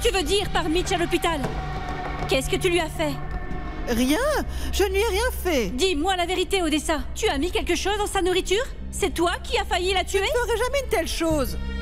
que tu veux dire par Mitch à l'hôpital? Qu'est-ce que tu lui as fait? Rien. Je ne lui ai rien fait. Dis-moi la vérité, Odessa. Tu as mis quelque chose dans sa nourriture? C'est toi qui as failli la tuer? Je ne ferai jamais une telle chose.